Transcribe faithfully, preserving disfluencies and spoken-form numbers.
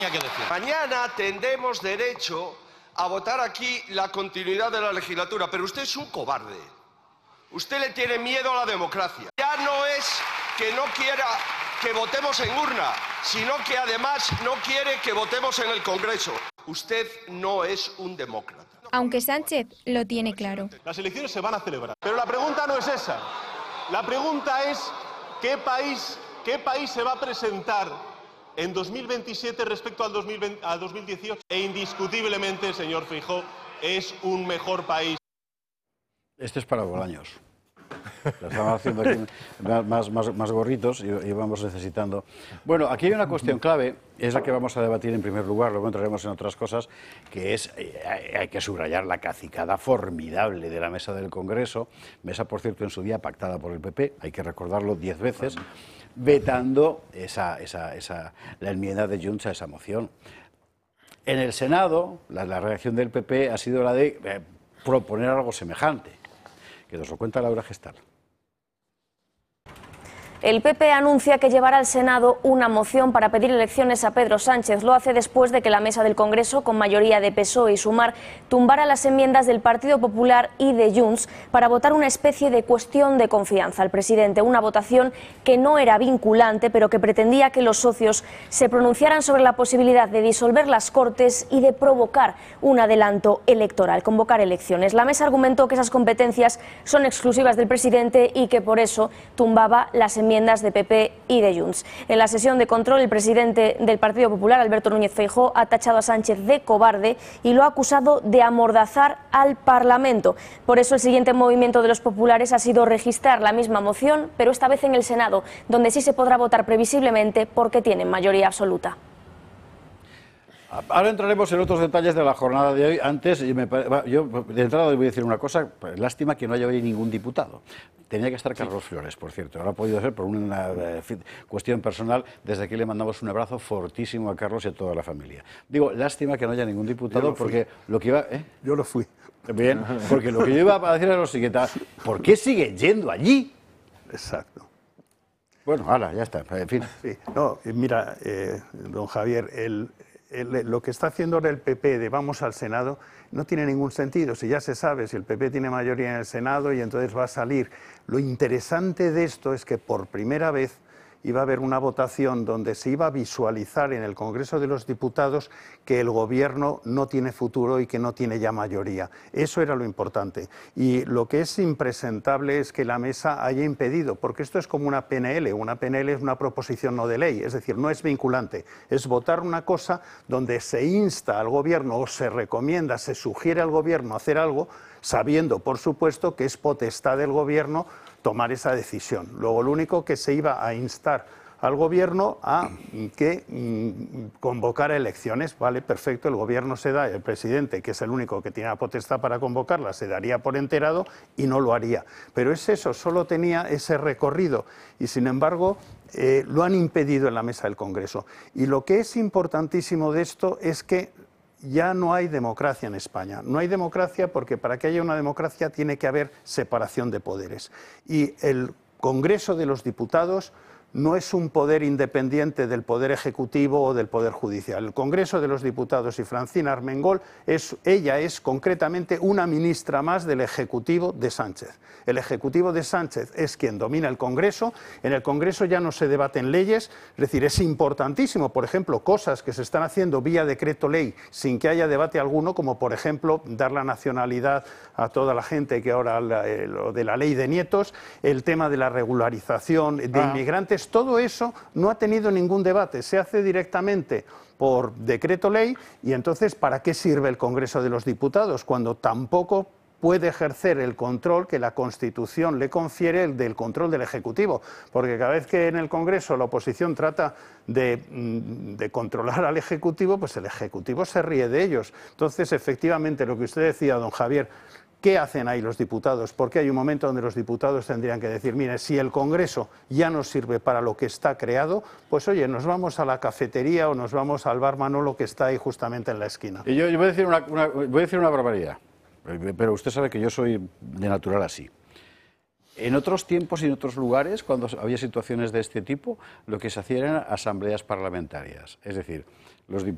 Mañana tendremos derecho a votar aquí la continuidad de la legislatura, pero usted es un cobarde. Usted le tiene miedo a la democracia. Ya no es que no quiera que votemos en urna, sino que además no quiere que votemos en el Congreso. Usted no es un demócrata. Aunque Sánchez lo tiene claro. Las elecciones se van a celebrar. Pero la pregunta no es esa. La pregunta es ¿qué país, qué país se va a presentar en dos mil veintisiete respecto al dos mil veinte, al dos mil dieciocho? E indiscutiblemente, señor Feijóo, es un mejor país. Este es para Bolaños. Estamos haciendo aquí más, más, más gorritos y, y vamos necesitando. Bueno, aquí hay una cuestión clave, es la que vamos a debatir en primer lugar, luego entraremos en otras cosas, que es, eh, hay que subrayar la cacicada formidable de la mesa del Congreso, mesa, por cierto, en su día pactada por el P P, hay que recordarlo diez veces, vetando esa, esa, esa, la enmienda de Junts a esa moción. En el Senado, la, la reacción del P P ha sido la de eh, proponer algo semejante, que nos lo cuenta Laura Gestal. El P P anuncia que llevará al Senado una moción para pedir elecciones a Pedro Sánchez. Lo hace después de que la mesa del Congreso, con mayoría de P S O E y Sumar, tumbara las enmiendas del Partido Popular y de Junts para votar una especie de cuestión de confianza al presidente. Una votación que no era vinculante, pero que pretendía que los socios se pronunciaran sobre la posibilidad de disolver las Cortes y de provocar un adelanto electoral, convocar elecciones. La mesa argumentó que esas competencias son exclusivas del presidente y que por eso tumbaba las enmiendas enmiendas de P P y de Junts. En la sesión de control, el presidente del Partido Popular, Alberto Núñez Feijóo, ha tachado a Sánchez de cobarde y lo ha acusado de amordazar al Parlamento. Por eso el siguiente movimiento de los populares ha sido registrar la misma moción, pero esta vez en el Senado, donde sí se podrá votar previsiblemente porque tienen mayoría absoluta. Ahora entraremos en otros detalles de la jornada de hoy. Antes, me, yo de entrada voy a decir una cosa, lástima que no haya hoy ningún diputado. Tenía que estar Carlos Flores, por cierto. Ahora ha podido ser por una eh, cuestión personal. Desde aquí le mandamos un abrazo fortísimo a Carlos y a toda la familia. Digo, lástima que no haya ningún diputado porque lo que iba... ¿eh? Yo lo fui. Bien, porque lo que yo iba a decir era lo siguiente. ¿Por qué sigue yendo allí? Exacto. Bueno, ahora, ya está, en fin. Sí. No, mira, eh, don Javier, el... El, lo que está haciendo ahora el P P de vamos al Senado no tiene ningún sentido, si ya se sabe, si el P P tiene mayoría en el Senado y entonces va a salir. Lo interesante de esto es que por primera vez iba a haber una votación donde se iba a visualizar en el Congreso de los Diputados que el Gobierno no tiene futuro y que no tiene ya mayoría. Eso era lo importante. Y lo que es impresentable es que la mesa haya impedido, porque esto es como una P N L. Una P N L es una proposición no de ley, es decir, no es vinculante. Es votar una cosa donde se insta al Gobierno o se recomienda, se sugiere al Gobierno hacer algo, sabiendo, por supuesto, que es potestad del Gobierno tomar esa decisión. Luego, lo único que se iba a instar al Gobierno a que mm, convocara elecciones, vale, perfecto, el Gobierno se da, el presidente, que es el único que tiene la potestad para convocarla, se daría por enterado y no lo haría. Pero es eso, solo tenía ese recorrido y, sin embargo, eh, lo han impedido en la mesa del Congreso. Y lo que es importantísimo de esto es que ya no hay democracia en España. No hay democracia porque para que haya una democracia tiene que haber separación de poderes. Y el Congreso de los Diputados no es un poder independiente del Poder Ejecutivo o del Poder Judicial. El Congreso de los Diputados y Francina Armengol, es, ella es concretamente una ministra más del Ejecutivo de Sánchez. El Ejecutivo de Sánchez es quien domina el Congreso. En el Congreso ya no se debaten leyes, es decir, es importantísimo, por ejemplo, cosas que se están haciendo vía decreto ley sin que haya debate alguno, como por ejemplo dar la nacionalidad a toda la gente que ahora, eh, lo de la ley de nietos, el tema de la regularización de ah. inmigrantes. Todo eso no ha tenido ningún debate, se hace directamente por decreto ley y entonces ¿para qué sirve el Congreso de los Diputados cuando tampoco puede ejercer el control que la Constitución le confiere el del control del Ejecutivo? Porque cada vez que en el Congreso la oposición trata de, de controlar al Ejecutivo, pues el Ejecutivo se ríe de ellos. Entonces, efectivamente, lo que usted decía, don Javier, ¿qué hacen ahí los diputados? Porque hay un momento donde los diputados tendrían que decir, mire, si el Congreso ya no sirve para lo que está creado, pues oye, nos vamos a la cafetería o nos vamos al bar Manolo que está ahí justamente en la esquina. Y yo, yo voy, a decir una, una, voy a decir una barbaridad, pero usted sabe que yo soy de natural así. En otros tiempos y en otros lugares, cuando había situaciones de este tipo, lo que se hacían eran asambleas parlamentarias. Es decir, los diputados